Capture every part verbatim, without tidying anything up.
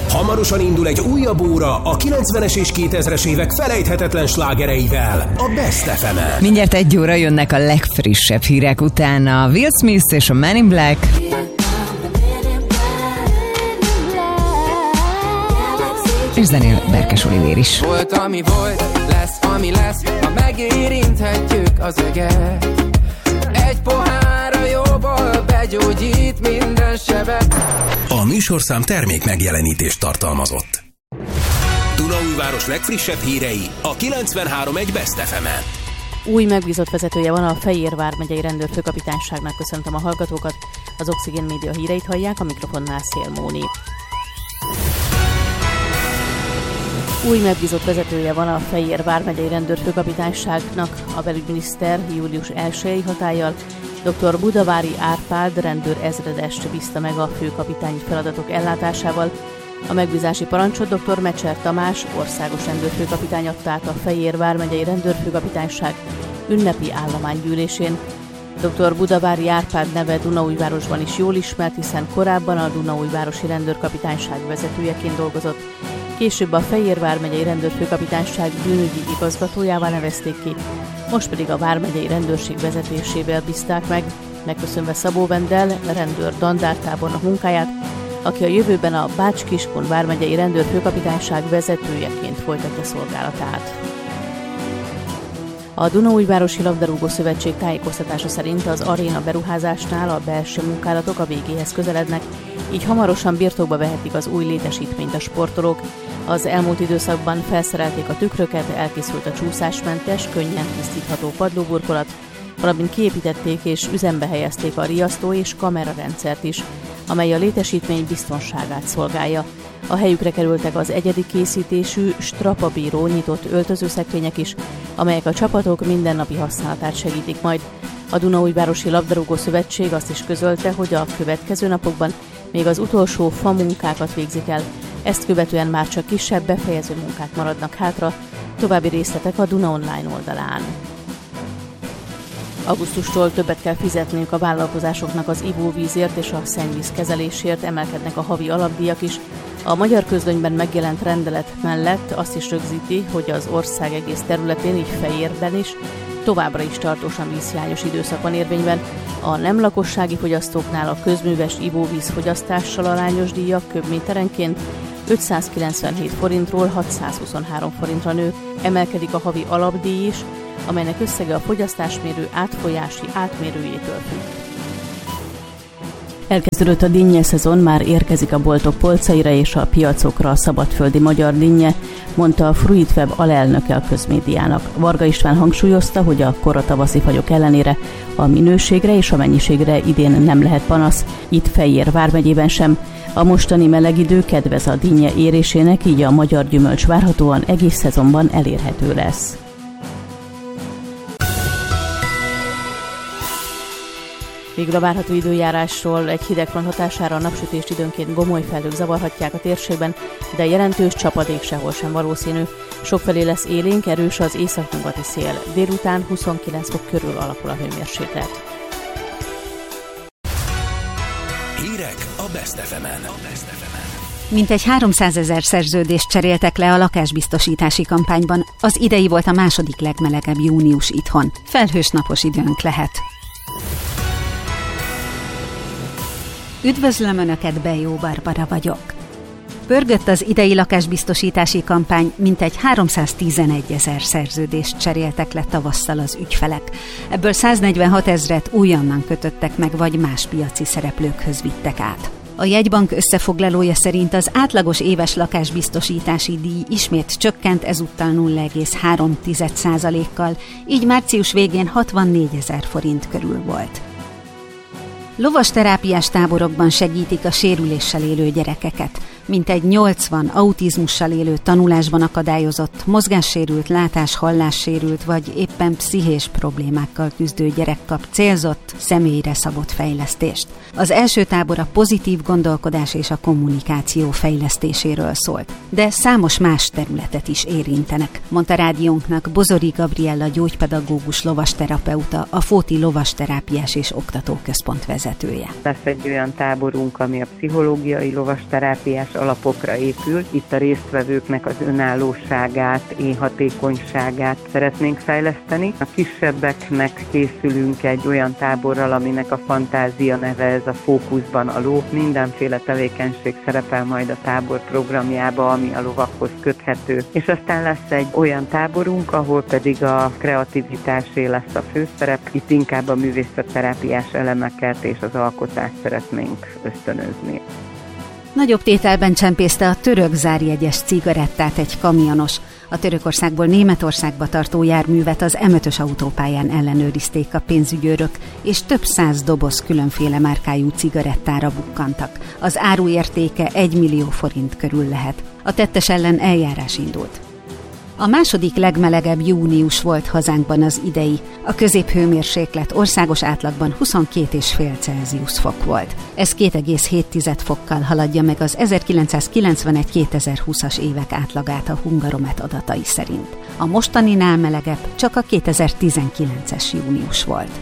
Hamarosan indul egy újabb óra a kilencvenes és kétezres évek felejthetetlen slágereivel, a Best ef emen. Mindjárt egy óra jönnek a legfrissebb hírek utána. Will Smith és a Men in Black. És zenél Berkes Olivér is. Volt, ami volt, lesz, ami lesz, ha megérinthetjük az öget. Egy pohár a jóból begyógyít minden sebet. A műsorszám termék megjelenítést tartalmazott. Dunaújváros legfrissebb hírei a kilencvenhárom egy Best ef emen. Új megbízott vezetője van a Fejér vármegyei rendőrfőkapitányságnak. Köszöntöm a hallgatókat. Az Oxigén Média híreit hallják, a mikrofonnál Szél Móni. Új megbízott vezetője van a Fejér vármegyei rendőrfőkapitányságnak. A belügyminiszter július elsejei hatállyal dr. Budavári Árpád rendőr ezredest bízta meg a főkapitányi feladatok ellátásával. A megbízási parancsot dr. Mecser Tamás országos rendőrfőkapitány adta át a Fejér vármegyei rendőrfőkapitányság ünnepi állománygyűlésén. dr. Budavári Árpád neve Dunaújvárosban is jól ismert, hiszen korábban a Dunaújvárosi rendőrkapitányság vezetőjeként dolgozott. Később a Fejér vármegyei rendőrfőkapitányság bűnügyi igazgatójává nevezték ki, most pedig a vármegyei rendőrség vezetésével bízták meg, megköszönve Szabó Vendel, rendőr dandártábornok munkáját, aki a jövőben a Bács-Kiskun vármegyei rendőrfőkapitányság vezetőjeként folytatja szolgálatát. A Dunaújvárosi Labdarúgó Szövetség tájékoztatása szerint az aréna beruházásnál a belső munkálatok a végéhez közelednek, így hamarosan birtokba vehetik az új létesítményt a sportolók. Az elmúlt időszakban felszerelték a tükröket, elkészült a csúszásmentes, könnyen tisztítható padlóburkolat, valamint kiépítették és üzembe helyezték a riasztó és kamerarendszert is, amely a létesítmény biztonságát szolgálja. A helyükre kerültek az egyedi készítésű strapabíró nyitott öltözőszekrények is, amelyek a csapatok mindennapi használatát segítik majd. A Dunaújvárosi Labdarúgó Szövetség azt is közölte, hogy a következő napokban még az utolsó fa munkákat végzik el. Ezt követően már csak kisebb befejező munkák maradnak hátra, további részletek a Duna Online oldalán. Augusztustól többet kell fizetniük a vállalkozásoknak az ivóvízért és a szennyvíz kezelésért, emelkednek a havi alapdíjak is. A Magyar Közlönyben megjelent rendelet mellett azt is rögzíti, hogy az ország egész területén, így Fejérben is, továbbra is tartósan vízhiányos időszak van érvényben. A nem lakossági fogyasztóknál a közműves ivóvíz fogyasztással arányos díjak köbméterenként ötszázkilencvenhét forintról hatszázhuszonhárom forintra nő, emelkedik a havi alapdíj is, amelynek összege a fogyasztásmérő átfolyási átmérőjétől függ. Elkezdődött a dinnye szezon, már érkezik a boltok polcaira és a piacokra a szabadföldi magyar dinnye, mondta a Fruitweb alelnöke a Közmédiának. Varga István hangsúlyozta, hogy a kora tavaszi fagyok ellenére a minőségre és a mennyiségre idén nem lehet panasz, itt Fejér vármegyében sem. A mostani meleg idő kedvez a dinnye érésének, így a magyar gyümölcs várhatóan egész szezonban elérhető lesz. Végül a várható időjárásról: egy hidegfront hatására a napsütést időnként gomoly felhők zavarhatják a térségben, de jelentős csapadék sehol sem valószínű. Sokfelé lesz élénk, erős az északnyugati szél. Délután huszonkilenc fok körül alakul a hőmérséklet. Hírek a Best ef emen. Mintegy háromszázezer szerződést cseréltek le a lakásbiztosítási kampányban. Az idei volt a második legmelegebb június itthon. Felhős napos időnk lehet. Üdvözlöm Önöket, Bejó Barbara vagyok. Pörgött az idei lakásbiztosítási kampány, mintegy háromszáztizenegy ezer szerződést cseréltek le tavasszal az ügyfelek. Ebből száznegyvenhat ezret újonnan kötöttek meg, vagy más piaci szereplőkhöz vittek át. A jegybank összefoglalója szerint az átlagos éves lakásbiztosítási díj ismét csökkent, ezúttal nulla egész három százalékkal, így március végén hatvannégy ezer forint körül volt. Lovasterápiás táborokban segítik a sérüléssel élő gyerekeket. Mintegy nyolcvan autizmussal élő, tanulásban akadályozott, mozgássérült, látás-hallássérült vagy éppen pszichés problémákkal küzdő gyerek kap célzott, személyre szabott fejlesztést. Az első tábor a pozitív gondolkodás és a kommunikáció fejlesztéséről szólt, de számos más területet is érintenek, mondta rádiónknak Bozori Gabriella gyógypedagógus lovasterapeuta, a Fóti Lovasterápiás és Oktatóközpont vezetője. vezetője. Lesz egy olyan táborunk, ami a pszichológiai lovasterápiás alapokra épül. Itt a résztvevőknek az önállóságát, énhatékonyságát szeretnénk fejleszteni. A kisebbeknek készülünk egy olyan táborral, aminek a fantázia neve, ez a fókuszban a ló. Mindenféle tevékenység szerepel majd a tábor programjába, ami a lovakhoz köthető. És aztán lesz egy olyan táborunk, ahol pedig a kreativitásé lesz a főszerep. Itt inkább a művészetterápiás elemeket és az alkotást szeretnénk ösztönözni. Nagyobb tételben csempészte a török zárjegyes cigarettát egy kamionos. A Törökországból Németországba tartó járművet az em ötös autópályán ellenőrizték a pénzügyőrök, és több száz doboz különféle márkájú cigarettára bukkantak. Az áru értéke egy millió forint körül lehet. A tettes ellen eljárás indult. A második legmelegebb június volt hazánkban az idei. A középhőmérséklet országos átlagban huszonkét egész öt Celsius fok volt. Ez két egész hét fokkal haladja meg az ezerkilencszázkilencvenegy kétezer-húszas évek átlagát a Hungaromet adatai szerint. A mostaninál melegebb csak a kétezer-tizenkilences június volt.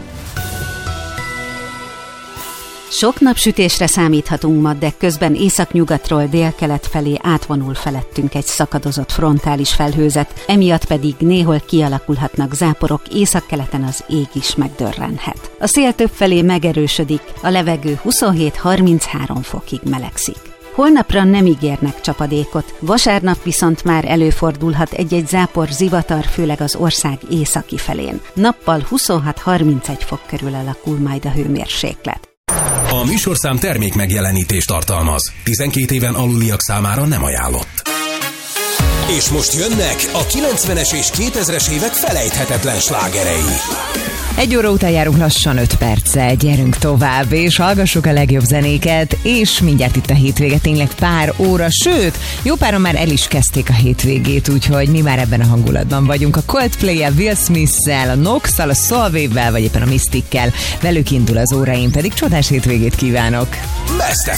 Sok napsütésre számíthatunk ma, de közben északnyugatról délkelet felé átvonul felettünk egy szakadozott frontális felhőzet, emiatt pedig néhol kialakulhatnak záporok, északkeleten az ég is megdörrenhet. A szél többfelé megerősödik, a levegő huszonhét-harminchárom fokig melegszik. Holnapra nem ígérnek csapadékot, vasárnap viszont már előfordulhat egy-egy zápor, zivatar, főleg az ország északi felén. Nappal huszonhat-harmincegy fok körül alakul majd a hőmérséklet. A műsorszám termék megjelenítést tartalmaz. tizenkét éven aluliak számára nem ajánlott. És most jönnek a kilencvenes és kétezres évek felejthetetlen slágerei. Egy óra után járunk lassan öt perccel, gyerünk tovább, és hallgassuk a legjobb zenéket, és mindjárt itt a hétvége, tényleg pár óra, sőt, jó páran már el is kezdték a hétvégét, úgyhogy mi már ebben a hangulatban vagyunk. A Coldplay-el, Will Smith-szel, a Nox-szal, a Solvay-vel, vagy éppen a Mystic-kel, velük indul az óra, én pedig csodás hétvégét kívánok. Best ef